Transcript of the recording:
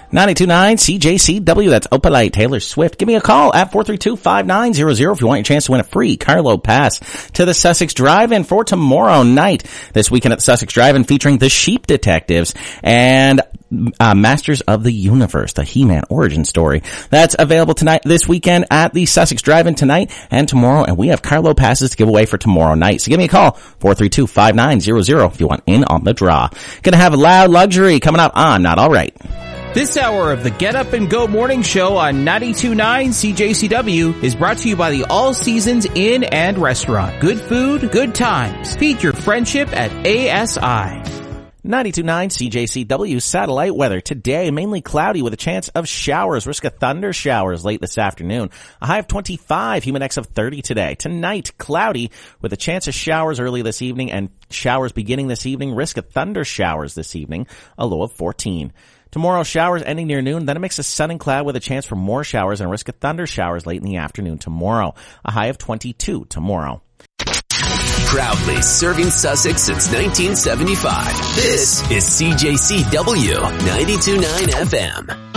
92.9 CJCW, that's Opalite, Taylor Swift. Give me a call at 432-5900 if you want your chance to win a free Carlo pass to the Sussex Drive-In for tomorrow night. This weekend at the Sussex Drive-In featuring the Sheep Detectives and Masters of the Universe, the He-Man origin story. That's available tonight, this weekend at the Sussex Drive-In tonight and tomorrow, and we have Carlo passes to give away for tomorrow night. So give me a call, 432-5900 if you want in on the draw. Gonna have Loud Luxury coming up on Not All Right. This hour of the Get Up and Go Morning Show on 92.9 CJCW is brought to you by the All Seasons Inn and Restaurant. Good food, good times. Feed your friendship at ASI. 92.9 CJCW satellite weather. Today, mainly cloudy with a chance of showers. Risk of thunder showers late this afternoon. A high of 25, humid index of 30 today. Tonight, cloudy with a chance of showers early this evening and showers beginning this evening. Risk of thunder showers this evening. A low of 14. Tomorrow, showers ending near noon, then a mix of sun and cloud with a chance for more showers and a risk of thunder showers late in the afternoon tomorrow. A high of 22 tomorrow. Proudly serving Sussex since 1975. This is CJCW 92.9 FM.